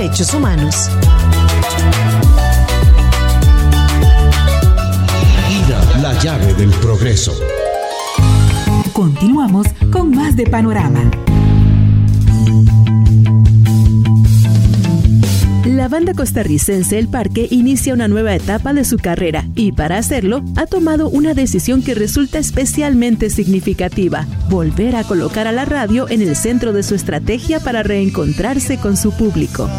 derechos humanos. INA, la llave del progreso. Continuamos con más de Panorama. La banda costarricense El Parque inicia una nueva etapa de su carrera y para hacerlo ha tomado una decisión que resulta especialmente significativa: volver a colocar a la radio en el centro de su estrategia para reencontrarse con su público.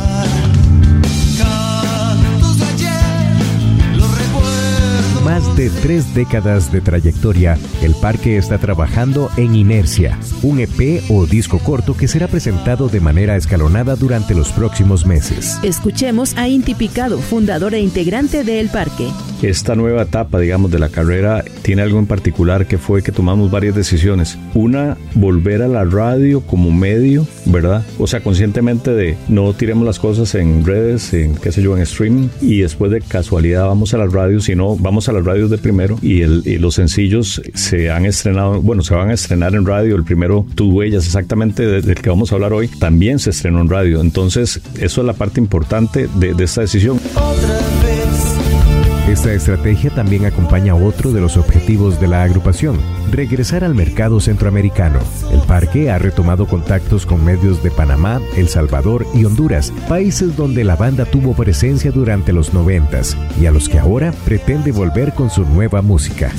Más de 3 décadas de trayectoria, El Parque está trabajando en Inercia, un EP o disco corto que será presentado de manera escalonada durante los próximos meses. Escuchemos a Inti Picado, fundadora e integrante de El Parque. Esta nueva etapa, digamos, de la carrera tiene algo en particular, que fue que tomamos varias decisiones. Una, volver a la radio como medio, ¿verdad? O sea, conscientemente de no tiremos las cosas en redes, en en streaming, y después de casualidad vamos a la radio, sino vamos a las radios de primero, y los sencillos se van a estrenar en radio. El primero, Tus Huellas, exactamente del que vamos a hablar hoy, también se estrenó en radio. Entonces, eso es la parte importante de esta decisión. Esta estrategia también acompaña otro de los objetivos de la agrupación: regresar al mercado centroamericano. El Parque ha retomado contactos con medios de Panamá, El Salvador y Honduras, países donde la banda tuvo presencia durante los 90s y a los que ahora pretende volver con su nueva música.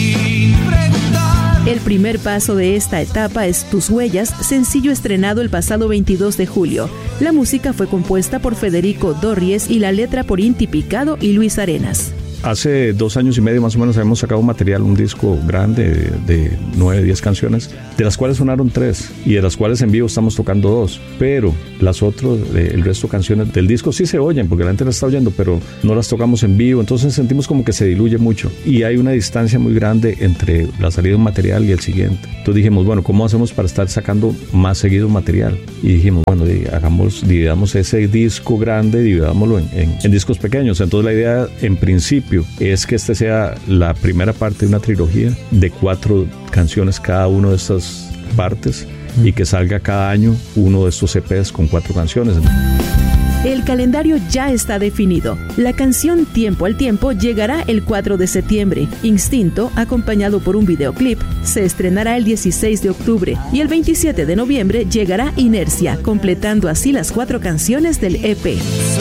El primer paso de esta etapa es Tus Huellas, sencillo estrenado el pasado 22 de julio. La música fue compuesta por Federico Dorries y la letra por Inti Picado y Luis Arenas. Hace 2 años y medio más o menos habíamos sacado un disco grande de 9, 10 canciones, de las cuales sonaron 3 y de las cuales en vivo estamos tocando 2, pero las otras, el resto de canciones del disco sí se oyen porque la gente las está oyendo, pero no las tocamos en vivo, entonces sentimos como que se diluye mucho y hay una distancia muy grande entre la salida de un material y el siguiente. Entonces dijimos, bueno, ¿cómo hacemos para estar sacando más seguido material? Y dijimos, bueno, dividamos ese disco grande, dividámoslo en discos pequeños. Entonces la idea en principio es que este sea la primera parte de una trilogía de 4 canciones cada una de estas partes y que salga cada año uno de estos EPs con 4 canciones. El calendario ya está definido. La canción Tiempo al Tiempo llegará el 4 de septiembre. Instinto, acompañado por un videoclip, se estrenará el 16 de octubre y el 27 de noviembre llegará Inercia, completando así las 4 canciones del EP.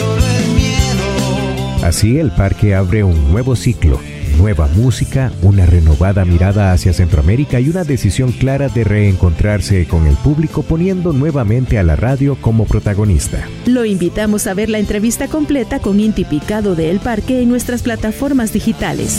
Así El Parque abre un nuevo ciclo, nueva música, una renovada mirada hacia Centroamérica y una decisión clara de reencontrarse con el público, poniendo nuevamente a la radio como protagonista. Lo invitamos a ver la entrevista completa con Inti Picado de El Parque en nuestras plataformas digitales.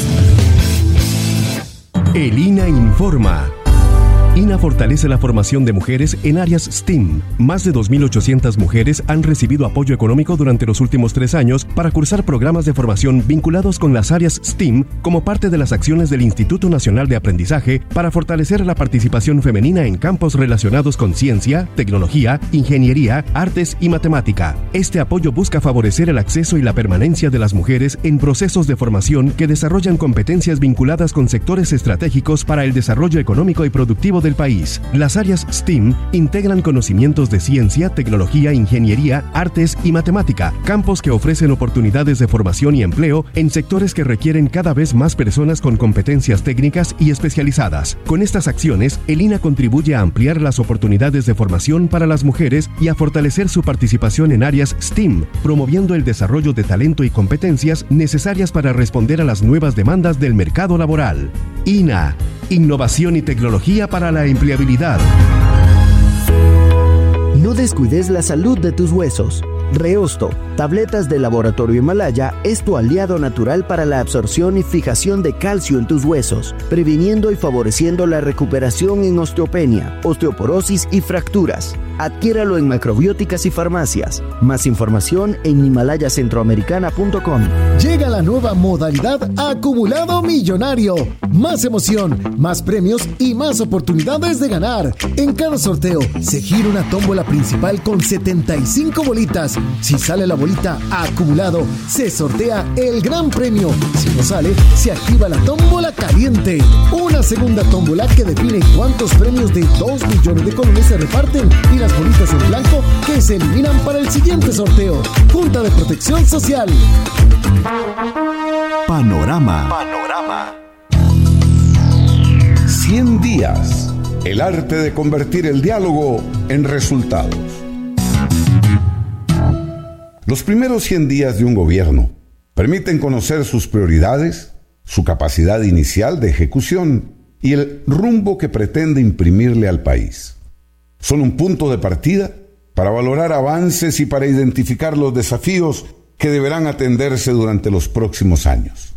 El INA informa. INA fortalece la formación de mujeres en áreas STEAM. Más de 2.800 mujeres han recibido apoyo económico durante los últimos 3 años para cursar programas de formación vinculados con las áreas STEAM como parte de las acciones del Instituto Nacional de Aprendizaje para fortalecer la participación femenina en campos relacionados con ciencia, tecnología, ingeniería, artes y matemática. Este apoyo busca favorecer el acceso y la permanencia de las mujeres en procesos de formación que desarrollan competencias vinculadas con sectores estratégicos para el desarrollo económico y productivo del país. Las áreas STEAM integran conocimientos de ciencia, tecnología, ingeniería, artes y matemática, campos que ofrecen oportunidades de formación y empleo en sectores que requieren cada vez más personas con competencias técnicas y especializadas. Con estas acciones, el INA contribuye a ampliar las oportunidades de formación para las mujeres y a fortalecer su participación en áreas STEAM, promoviendo el desarrollo de talento y competencias necesarias para responder a las nuevas demandas del mercado laboral. INA, innovación y tecnología para la empleabilidad. No descuides la salud de tus huesos. Reosto, tabletas de Laboratorio Himalaya, es tu aliado natural para la absorción y fijación de calcio en tus huesos, previniendo y favoreciendo la recuperación en osteopenia, osteoporosis y fracturas. Adquiéralo en macrobióticas y farmacias. Más información en himalayacentroamericana.com. Llega la nueva modalidad Acumulado Millonario. Más emoción, más premios y más oportunidades de ganar. En cada sorteo se gira una tómbola principal con 75 bolitas. Si sale la bolita acumulado, se sortea el gran premio. Si no sale, se activa la tómbola caliente. Una segunda tómbola que define cuántos premios de 2 millones de colones se reparten y la unas bolitas en blanco que se eliminan para el siguiente sorteo. Junta de Protección Social. Panorama. 100 días. El arte de convertir el diálogo en resultados. Los primeros 100 días de un gobierno permiten conocer sus prioridades, su capacidad inicial de ejecución y el rumbo que pretende imprimirle al país. Son un punto de partida para valorar avances y para identificar los desafíos que deberán atenderse durante los próximos años.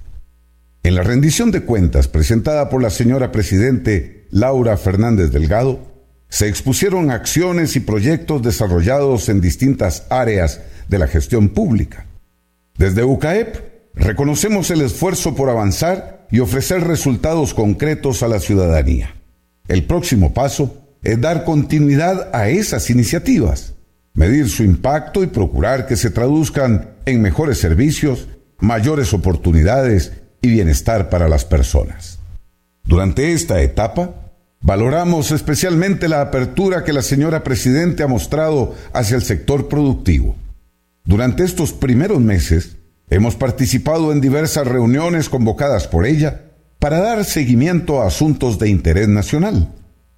En la rendición de cuentas presentada por la señora Presidente Laura Fernández Delgado, se expusieron acciones y proyectos desarrollados en distintas áreas de la gestión pública. Desde UCAEP, reconocemos el esfuerzo por avanzar y ofrecer resultados concretos a la ciudadanía. El próximo paso es dar continuidad a esas iniciativas, medir su impacto y procurar que se traduzcan en mejores servicios, mayores oportunidades y bienestar para las personas. Durante esta etapa, valoramos especialmente la apertura que la señora Presidente ha mostrado hacia el sector productivo. Durante estos primeros meses, hemos participado en diversas reuniones convocadas por ella para dar seguimiento a asuntos de interés nacional.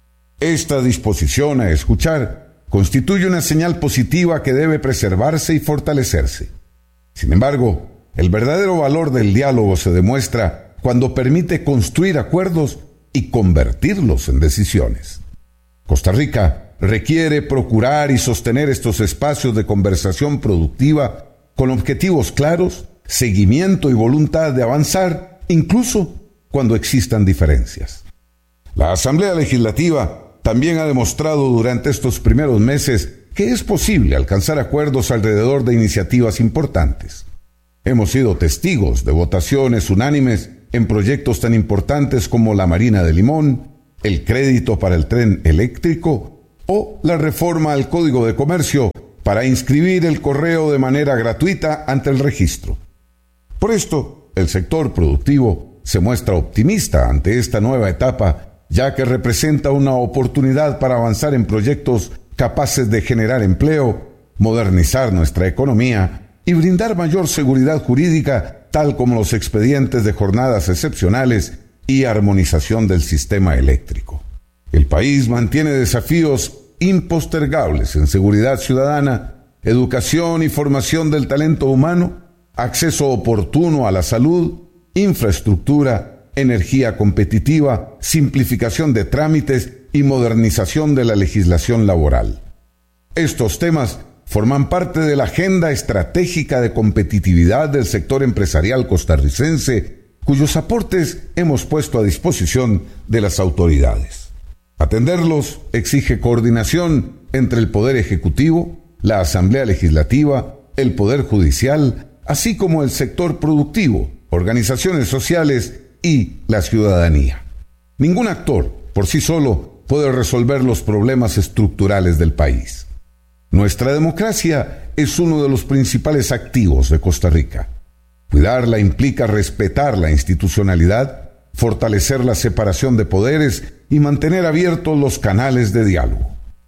Esta disposición a escuchar constituye una señal positiva que debe preservarse y fortalecerse. Sin embargo, el verdadero valor del diálogo se demuestra cuando permite construir acuerdos y convertirlos en decisiones. Costa Rica requiere procurar y sostener estos espacios de conversación productiva con objetivos claros, seguimiento y voluntad de avanzar, incluso cuando existan diferencias. La Asamblea Legislativa también ha demostrado durante estos primeros meses que es posible alcanzar acuerdos alrededor de iniciativas importantes. Hemos sido testigos de votaciones unánimes en proyectos tan importantes como la Marina de Limón, el crédito para el tren eléctrico o la reforma al Código de Comercio para inscribir el correo de manera gratuita ante el registro. Por esto, el sector productivo se muestra optimista ante esta nueva etapa, ya que representa una oportunidad para avanzar en proyectos capaces de generar empleo, modernizar nuestra economía y brindar mayor seguridad jurídica, tal como los expedientes de jornadas excepcionales y armonización del sistema eléctrico. El país mantiene desafíos impostergables en seguridad ciudadana, educación y formación del talento humano, acceso oportuno a la salud, infraestructura, energía competitiva, simplificación de trámites y modernización de la legislación laboral. Estos temas forman parte de la agenda estratégica de competitividad del sector empresarial costarricense, cuyos aportes hemos puesto a disposición de las autoridades. Atenderlos exige coordinación entre el Poder Ejecutivo, la Asamblea Legislativa, el Poder Judicial, así como el sector productivo, organizaciones sociales y la ciudadanía. Ningún actor, por sí solo, puede resolver los problemas estructurales del país. Nuestra democracia es uno de los principales activos de Costa Rica. Cuidarla implica respetar la institucionalidad, fortalecer la separación de poderes y mantener abiertos los canales de diálogo.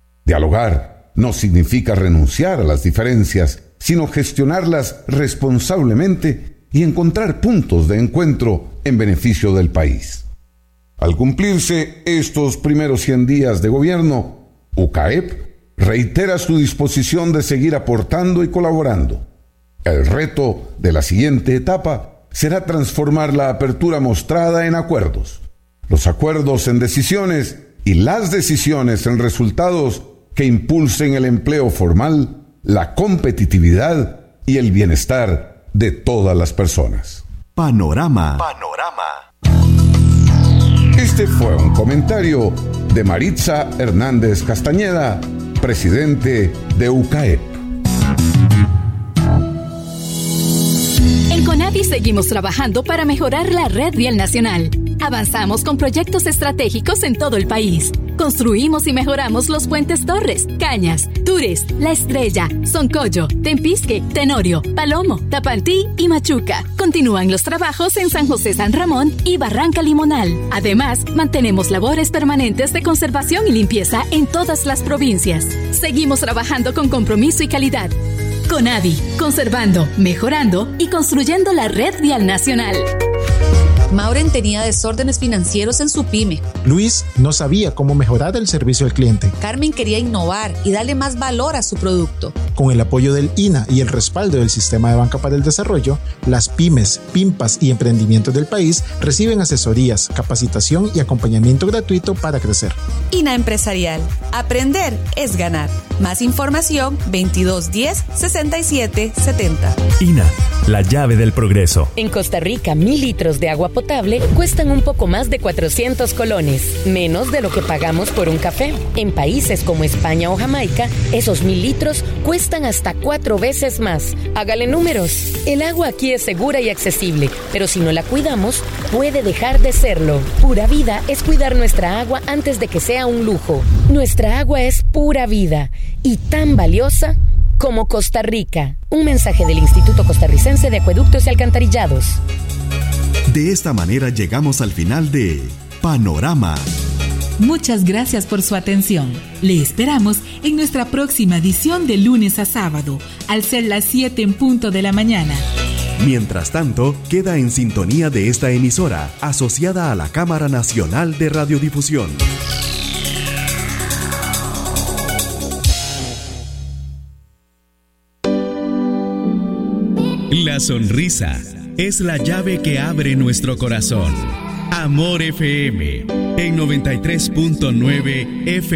Dialogar no significa renunciar a las diferencias, sino gestionarlas responsablemente y encontrar puntos de encuentro en beneficio del país. Al cumplirse estos primeros 100 días de gobierno, UCAEP reitera su disposición de seguir aportando y colaborando. El reto de la siguiente etapa será transformar la apertura mostrada en acuerdos, los acuerdos en decisiones y las decisiones en resultados que impulsen el empleo formal, la competitividad y el bienestar de todas las personas. Panorama. Este fue un comentario de Maritza Hernández Castañeda, presidente de UCAEP. En CONAVI seguimos trabajando para mejorar la red vial nacional. Avanzamos con proyectos estratégicos en todo el país. Construimos y mejoramos los puentes Torres, Cañas, Tures, La Estrella, Soncollo, Tempisque, Tenorio, Palomo, Tapantí y Machuca. Continúan los trabajos en San José San Ramón y Barranca Limonal. Además, mantenemos labores permanentes de conservación y limpieza en todas las provincias. Seguimos trabajando con compromiso y calidad. Conavi, conservando, mejorando y construyendo la red vial nacional. Mauren tenía desórdenes financieros en su pyme. Luis no sabía cómo mejorar el servicio al cliente. Carmen quería innovar y darle más valor a su producto. Con el apoyo del INA y el respaldo del Sistema de Banca para el Desarrollo, las pymes, PIMPAS y emprendimientos del país reciben asesorías, capacitación y acompañamiento gratuito para crecer. INA Empresarial. Aprender es ganar. Más información 2210-6770. INA, la llave del progreso. En Costa Rica, 1,000 litros de agua potable cuestan un poco más de 400 colones, menos de lo que pagamos por un café. En países como España o Jamaica, esos 1,000 litros cuestan hasta 4 veces más. Hágale números. El agua aquí es segura y accesible, pero si no la cuidamos, puede dejar de serlo. Pura Vida es cuidar nuestra agua antes de que sea un lujo. Nuestra agua es pura vida y tan valiosa como Costa Rica. Un mensaje del Instituto Costarricense de Acueductos y Alcantarillados. De esta manera llegamos al final de Panorama. Muchas gracias por su atención. Le esperamos en nuestra próxima edición de lunes a sábado, al ser las 7 en punto de la mañana. Mientras tanto, queda en sintonía de esta emisora, asociada a la Cámara Nacional de Radiodifusión. La sonrisa es la llave que abre nuestro corazón. Amor FM en 93.9 FM.